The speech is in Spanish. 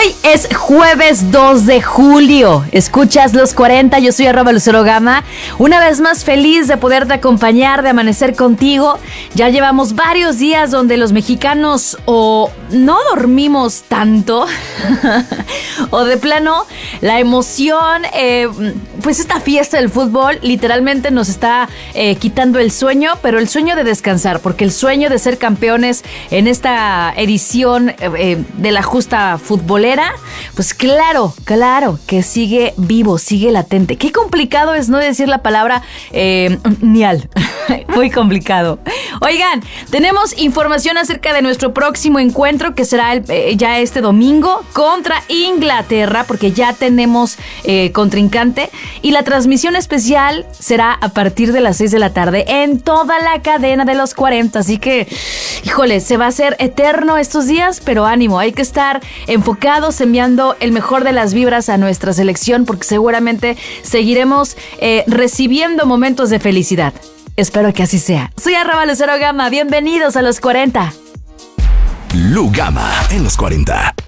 Hoy es jueves 2 de julio. Escuchas Los 40, yo soy @LuceroGama. Una vez más feliz de poderte acompañar, de amanecer contigo. Ya llevamos varios días donde los mexicanos o no dormimos tanto o de plano la emoción, pues esta fiesta del fútbol literalmente nos está quitando el sueño, pero el sueño de descansar, porque el sueño de ser campeones en esta edición de la justa futbolera, pues claro que sigue vivo, sigue latente. Qué complicado es no decir la palabra nial. Muy complicado. Oigan, tenemos información acerca de nuestro próximo encuentro que será ya este domingo contra Inglaterra, porque ya tenemos contrincante, y la transmisión especial será a partir de las 6 de la tarde en toda la cadena de los 40, así que, híjole, se va a hacer eterno estos días, pero ánimo, hay que estar enfocados, enviando el mejor de las vibras a nuestra selección, porque seguramente seguiremos recibiendo momentos de felicidad. Espero que así sea. Soy @LuceroGama, bienvenidos a Los 40. Lu Gama en Los 40.